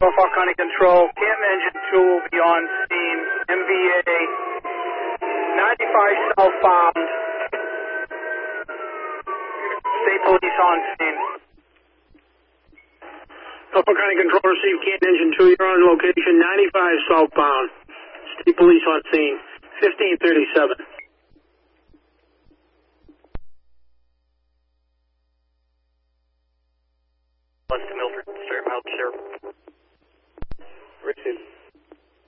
Norfolk County Control, Canton Engine 2 will be on scene. MVA 95 southbound. State Police on scene. Norfolk County Control received Canton Engine 2. You're on location 95 southbound. State Police on scene. 1537. West to Milford, Milford, Sheriff. Richard.